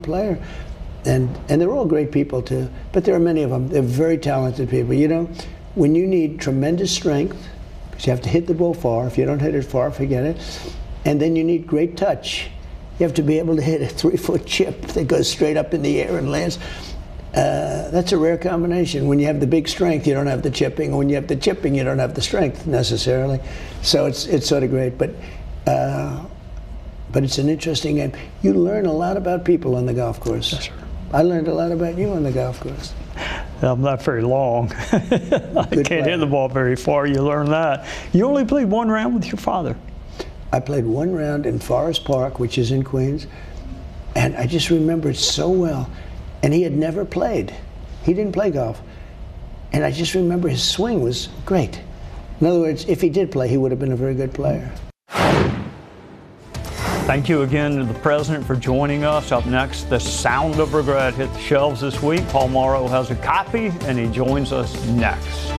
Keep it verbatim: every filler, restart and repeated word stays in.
player. And, and they're all great people too, but there are many of them. They're very talented people. You know, when you need tremendous strength, because you have to hit the ball far. If you don't hit it far, forget it. And then you need great touch. You have to be able to hit a three-foot chip that goes straight up in the air and lands. Uh, that's a rare combination. When you have the big strength, you don't have the chipping. When you have the chipping, you don't have the strength necessarily. So it's it's sort of great, but uh, but it's an interesting game. You learn a lot about people on the golf course. Yes, sir. I learned a lot about you on the golf course. I'm not very long. I Good can't player. hit the ball very far. You learn that. You only played one round with your father. I played one round in Forest Park, which is in Queens, and I just remember it so well. And he had never played. He didn't play golf. And I just remember his swing was great. In other words, if he did play, he would have been a very good player. Thank you again to the president for joining us. Up next, The Sound of Regret hit the shelves this week. Paul Morrow has a copy, and he joins us next.